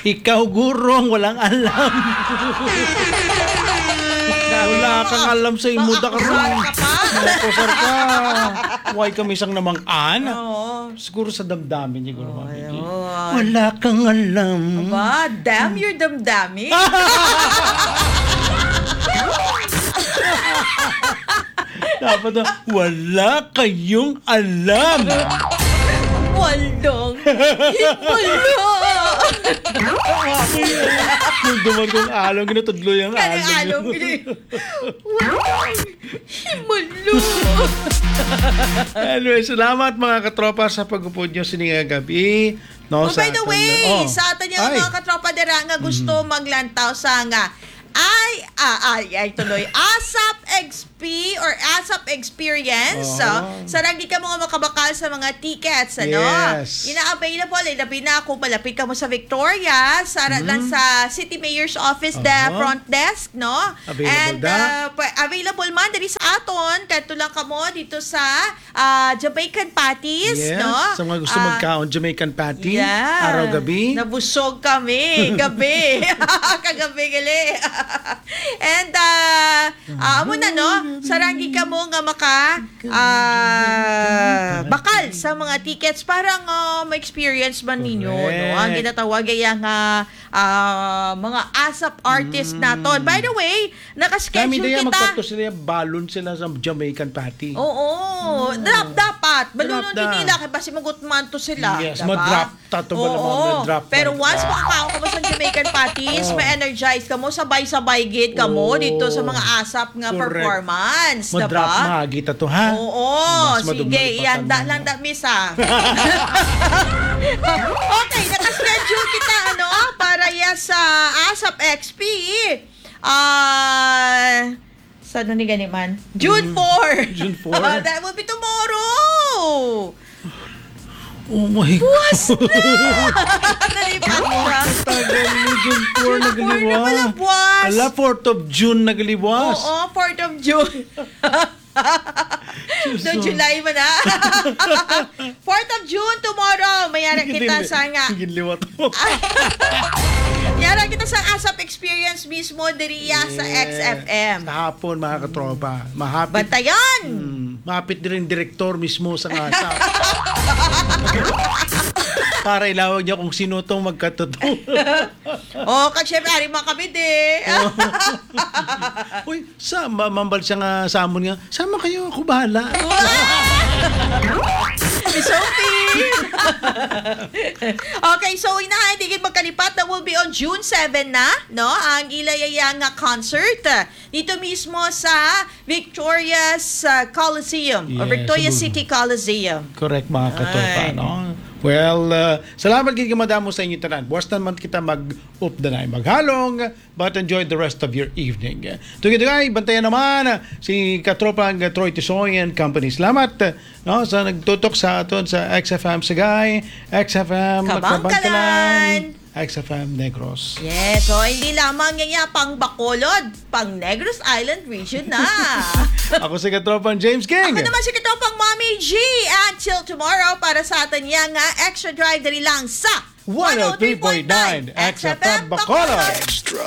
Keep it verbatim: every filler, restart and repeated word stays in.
Ikaw gurong, walang alam. Wala kang alam sa imuda ka rin. Makakasar ka pa. Makakasar ka. Huwag kami isang namang an. Oo. Siguro sa damdamin niya. Siguro, Mami G. Ayun. Wala kang alam. Ba, damn your damdami. Dapat na, wala kayong alam. Waldong. Himalo. Yung dumagong along, ginatudlo yung Kaya along. alam, himalo. Anyway, salamat mga katropa sa pag-upod nyo sininga gabi. No, Oh, by the atin- way, oh. sa atin yung Ay. mga katropa dira nga gusto maglantaw sa nga ay, ah, ay, ay, tuloy, ASAP X P or ASAP Experience. Oo. So, sa ragi ka mga makabakal sa mga tickets, ano? Yes. Ina-available, eh, labi na ako, malapit ka mo sa Victoria, sa, lang sa City Mayor's Office, the Oo. front desk, no? Available And, da. uh, pa- available man, dali sa aton, kanto lang ka mo dito sa ah, Jamaican Patties, Yes, no? sa mga gusto Ah, magkaon, Jamaican patty, yeah. araw-gabi. Nabusog kami. Gabi. Kagabi gali. And, uh, uh, amo na, no? Saranggi ka mo nga maka uh, bakal sa mga tickets. Parang uh, ma-experience man ninyo, no? Correct. Ang ginatawag ay ang uh, uh, mga ASAP artist naton. By the way, Kami nakaschedule din kita. magkakto sila, balon sila sa Jamaican patty. Oo. Drop dapat. Balunod Drop da. din nila kaya basi magutman to sila. Yes, diba? ma-drop. Tato ba naman, Oo. ma-drop. Pero Drop. once makakaon ka mo sa Jamaican Patties, Oo. ma-energize ka mo, sabay-sabay gid ka mo Oo. dito sa mga ASAP nga Correct. performance. Ma-drop Diba? magita to, ha? Oo. Mas Sige, madumali pa ihanda tayo. lang da, miss ha. Okay, nakaschedule kita ano para ya sa ASAP X P. Ah... Saan ni gani man? June fourth. June fourth. That will be tomorrow. Oh my Buwas God. na! Nalipat na. Tagal ni June four June four na nagaliwas. pala, buwas. Ala, fourth of June nagaliwas. Oo, fourth of June. So, July mo na. fourth of June, tomorrow. Mayara kita sa nga. Giliwat mo. Yara kita sa ASAP Experience mismo diriya sa X F M. Sa hapon, mga katropa. Mahapit. Bantayan! Hmm, mahapit din rin direktor mismo sa ASAP. Para ilawag niya kung sino itong magkatotoo. Oh, kag syempre, ari mga kami di. Uy, sa, ma- mambal siya nga sa amon nga, sama kayo, ako bahala. Miss Sophie! Okay, so inahay, tigil magkalipat na will be on June seventh na, no? Ang Ilayaya nga concert. Dito mismo sa Victoria's uh, Coliseum or Yes, Victoria siguro. City Coliseum. Correct, mga katropa, Ay. no? Well, uh, salamat gid madamo sa inyo tanan. Buwas naman kita mag-up na maghalong, but enjoy the rest of your evening. Together guys, bantayan naman si katropa ang Troy Tisoy and Company. Salamat no, sa nagtutok sa aton sa X F M Sagay, X F M Kabangkalan, X F M Negros. Yes, so hindi lamang yan yan, pang Bacolod, pang Negros Island region na. Ako si katropa James King. Ako naman si Katopang Mommy G. Until tomorrow, para sa atin yan nga, extra drive dali lang sa one oh three point nine X F M Bacolod. Extra.